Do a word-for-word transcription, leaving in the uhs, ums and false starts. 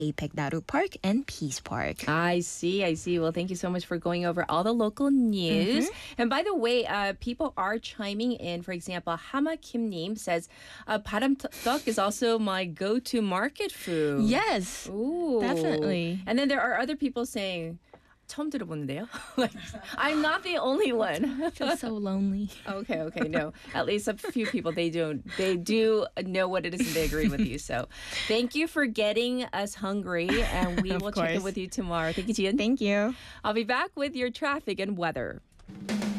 Apex Naru Park and Peace Park. I see, I see. Well, thank you so much for going over all the local news. Mm-hmm. And by the way, uh, people are chiming in. For example, Hama Kim Nim says, uh, 바람떡 is also my go-to market food. Yes, Ooh. definitely. And then there are other people saying, 처음 들어보는데요? Like, I'm not the only one. I feel so lonely. Okay, okay, no. At least a few people, they do, they do know what it is and they agree with you. So thank you for getting us hungry, and we will check in with you tomorrow. Thank you, Jian. Thank you. I'll be back with your traffic and weather.